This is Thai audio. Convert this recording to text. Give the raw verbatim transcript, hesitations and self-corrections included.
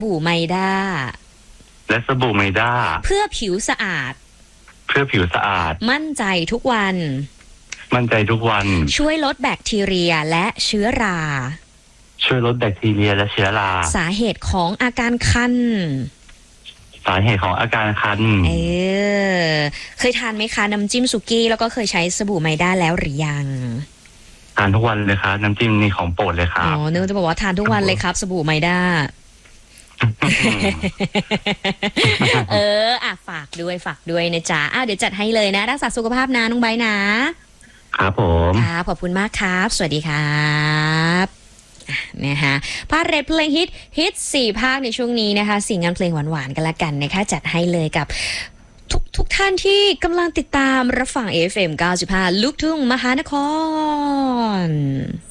บู่ไมด้าและสบู่ไมด้าเพื่อผิวสะอาดเพื่อผิวสะอาดมั่นใจทุกวันมั่นใจทุกวันช่วยลดแบคทีเรียและเชื้อราช่วยลดแบคทีเรียและเชื้อราสาเหตุของอาการคันสาเหตุของอาการคันเออเคยทานไหมคะน้ำจิ้มสุกี้แล้วก็เคยใช้สบู่ไมด้าแล้วหรือยังทานทุกวันเลยครับน้ำจิ้มนี่ของโปรดเลยครับอ๋อนึกจะบอกว่าทานทุกวันเลยครับสบู่ไมด้าเอออ่ะฝากด้วยฝากด้วยนะจ๊ะอ้าวเดี๋ยวจัดให้เลยนะรักษาสุขภาพนะน้องใบนะครับผมครับขอบคุณมากครับสวัสดีครับนะคะพาเรทเพลงฮิตฮิตสี่ภาคในช่วงนี้นะคะสิ่งงานเพลงหวานๆกันละกันนะคะจัดให้เลยกับทุกทุกท่านที่กำลังติดตามรับฟัง เอ เอฟ เอ็ม เก้าสิบห้าลูกทุ่งมหานคร